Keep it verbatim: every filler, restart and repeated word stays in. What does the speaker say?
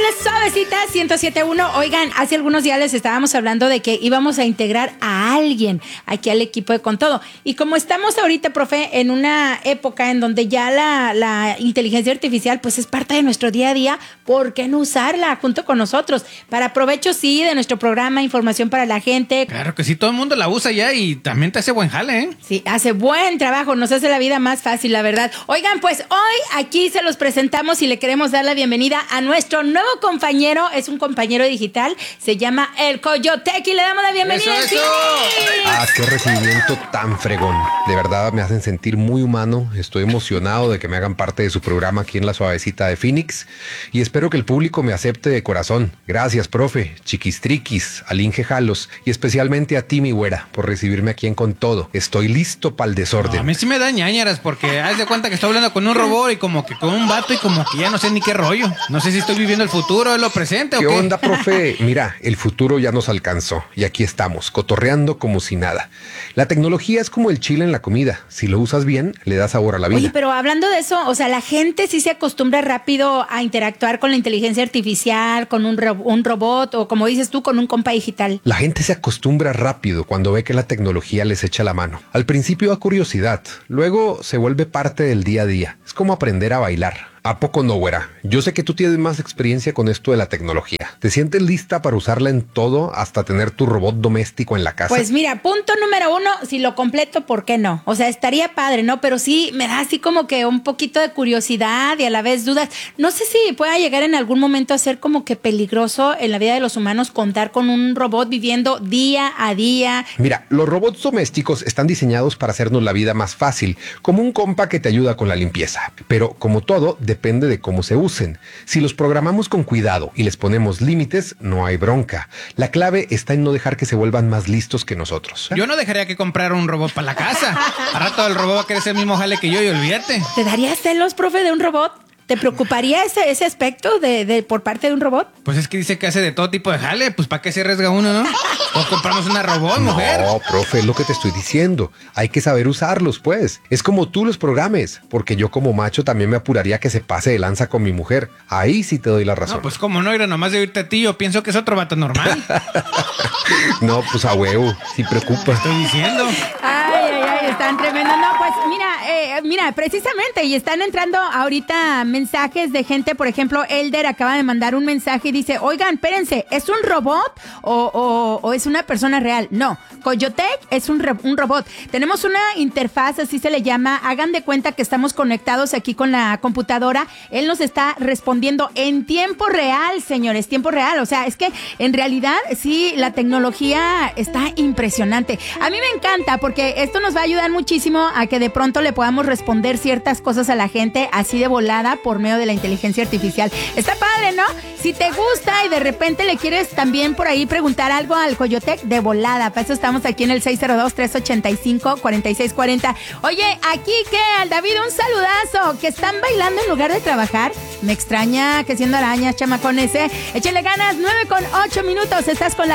en la Suavecita ciento siete punto uno. Oigan, hace algunos días les estábamos hablando de que íbamos a integrar a alguien aquí al equipo de Con Todo. Y como estamos ahorita, profe, en una época en donde ya la, la inteligencia artificial pues es parte de nuestro día a día, ¿por qué no usarla junto con nosotros? Para provecho, sí, de nuestro programa, información para la gente. Claro que sí, todo el mundo la usa ya y también te hace buen jale, ¿eh? Sí, hace buen trabajo, nos hace la vida más fácil, la verdad. Oigan, pues hoy aquí se los presentamos y le queremos dar la bienvenida a nuestro nuevo compañero. Es un compañero digital, se llama El Coyotec y le damos la bienvenida. ¡Eso, eso! Ah, qué recibimiento tan fregón. De verdad me hacen sentir muy humano. Estoy emocionado de que me hagan parte de su programa aquí en La Suavecita de Phoenix y espero que el público me acepte de corazón. Gracias, profe, chiquistriquis, al Inge Jalos y especialmente a ti, mi güera, por recibirme aquí en Con Todo. Estoy listo para el desorden. No, a mí sí me da ñañaras porque haz de cuenta que estoy hablando con un robot y como que con un vato y como que ya no sé ni qué rollo. No sé si estoy viviendo el futuro, lo presente o qué. ¿Qué onda, profe? Mira, el futuro ya nos alcanzó y aquí estamos, cotorreando como si nada. La tecnología es como el chile en la comida. Si lo usas bien, le da sabor a la vida. Oye, pero hablando de eso, o sea, la gente sí se acostumbra rápido a interactuar con la inteligencia artificial, con un, ro- un robot o, como dices tú, con un compa digital. La gente se acostumbra rápido cuando ve que la tecnología les echa la mano. Al principio da curiosidad, luego se vuelve parte del día a día. Es como aprender a bailar. ¿A poco no, güera? Yo sé que tú tienes más experiencia con esto de la tecnología. ¿Te sientes lista para usarla en todo, hasta tener tu robot doméstico en la casa? Pues mira, punto número uno, si lo completo, ¿por qué no? O sea, estaría padre, ¿no? Pero sí me da así como que un poquito de curiosidad y a la vez dudas. No sé si pueda llegar en algún momento a ser como que peligroso en la vida de los humanos contar con un robot viviendo día a día. Mira, los robots domésticos están diseñados para hacernos la vida más fácil, como un compa que te ayuda con la limpieza. Pero como todo, depende de cómo se usen. Si los programamos con cuidado y les ponemos límites, no hay bronca. La clave está en no dejar que se vuelvan más listos que nosotros. Yo no dejaría que comprara un robot para la casa. A rato el robot va a querer ser el mismo jale que yo y olvídate. ¿Te daría celos, profe, de un robot? ¿Te preocuparía ese, ese aspecto de, de por parte de un robot? Pues es que dice que hace de todo tipo de jale, pues ¿para qué se arriesga uno, no? O compramos una robot, mujer. No, profe, es lo que te estoy diciendo. Hay que saber usarlos, pues. Es como tú los programes, porque yo como macho también me apuraría que se pase de lanza con mi mujer. Ahí sí te doy la razón. No, pues como no, era nomás de oírte a ti, yo pienso que es otro vato normal. No, pues a huevo, sí preocupa. Estoy diciendo. Ay, ay, ay, están tremendos. No, pues mira, eh, mira, precisamente, y están entrando ahorita mensajes de gente, por ejemplo, Elder acaba de mandar un mensaje y dice, oigan, espérense, ¿es un robot o, o, o es una persona real? No, Coyotec es un, re- un robot. Tenemos una interfaz, así se le llama, hagan de cuenta que estamos conectados aquí con la computadora, él nos está respondiendo en tiempo real, señores, tiempo real, o sea, es que en realidad sí, la tecnología está impresionante. A mí me encanta porque esto nos va a ayudar muchísimo a que de pronto le podamos responder ciertas cosas a la gente así de volada por medio de la inteligencia artificial. Está padre, ¿no? Si te gusta y de repente le quieres también por ahí preguntar algo al Coyotec, de volada. Para eso estamos aquí en el seis cero dos, tres ocho cinco, cuatro seis cuatro cero. Oye, aquí que al David un saludazo, que están bailando en lugar de trabajar. Me extraña que siendo arañas, chamacones, ¿eh? Échale ganas, nueve con ocho minutos, estás con la